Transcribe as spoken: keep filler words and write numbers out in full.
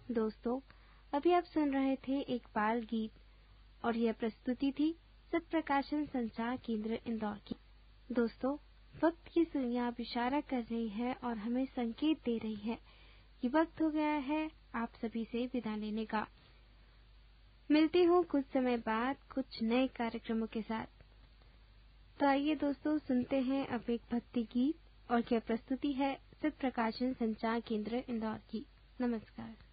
दोस्तों, अभी आप सुन रहे थे एक बाल गीत और यह प्रस्तुति थी सत्य प्रकाशन संचार केंद्र इंदौर की। दोस्तों, वक्त की सुइयां अब इशारा कर रही है और हमें संकेत दे रही है कि वक्त हो गया है आप सभी से विदा लेने का। मिलती हूँ कुछ समय बाद कुछ नए कार्यक्रमों के साथ। तो आइए दोस्तों, सुनते हैं अब एक भक्ति गीत और यह प्रस्तुति है सत्य प्रकाशन संचार केंद्र इंदौर की। नमस्कार।